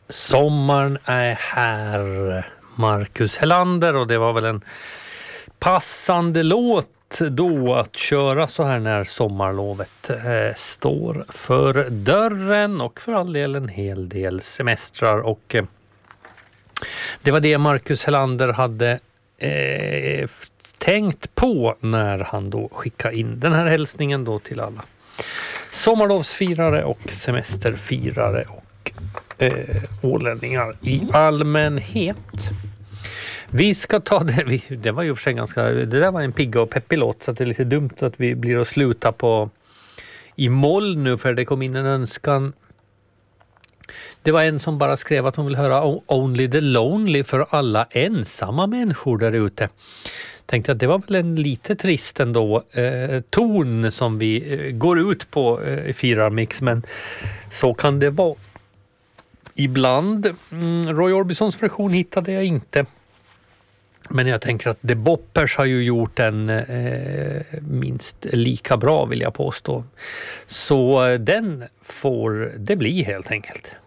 Sommaren är här, Marcus Helander, och det var väl en passande låt då att köra så här när sommarlovet står för dörren, och för all del en hel del semestrar, och det var det Marcus Helander hade tänkt på när han då skickade in den här hälsningen då till alla sommarlovsfirare och semesterfirare och ålänningar i allmänhet. Vi ska ta det, det var ju för sig ganska, det där var en pigga och peppig låt, så att det är lite dumt att vi blir att sluta på i moll nu, för det kom in en önskan. Det var en som bara skrev att hon vill höra Only the Lonely för alla ensamma människor där ute. Tänkte att det var väl en lite trist ändå ton som vi går ut på i Firarmix, men så kan det vara ibland. Roy Orbisons version hittade jag inte, men jag tänker att The Boppers har ju gjort en minst lika bra, vill jag påstå. Så den får det bli helt enkelt.